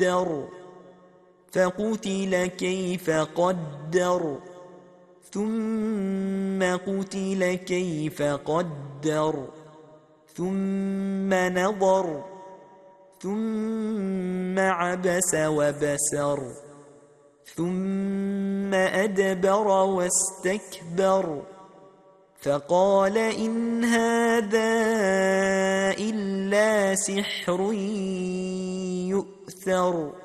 قدر فقتل كيف قدر ثم قتل كيف قدر ثم نظر ثم عبس وبسر ثم أدبر واستكبر فقال إن هذا إلا سحر يؤثر